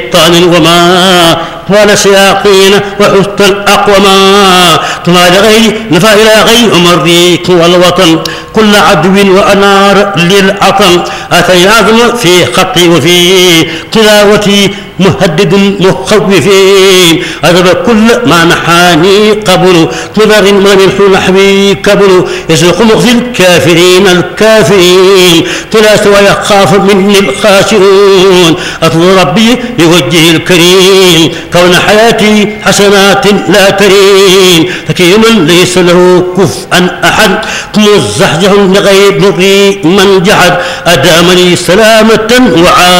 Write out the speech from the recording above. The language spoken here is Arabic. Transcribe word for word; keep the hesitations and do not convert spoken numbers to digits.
طعن وما طال شياطين وحست الأقوما طلع لغير نفى إلى غير أمريك والوطن كل عدو وأنار للعطن أتي العظم في خطي وفي تلاوتي مهدد مخوفين أذب كل ما نحاني قبل نظر ما من نحوي قبل يسلق مخزي الكافرين الكافرين تلا سوى يخاف مني الخاسرون أطلب ربي بوجهه الكريم كون حياتي حسنات لا ترين فكيما ليس له كفءا أحد مزحزح لغير من جحد أدامني سلامة وعافية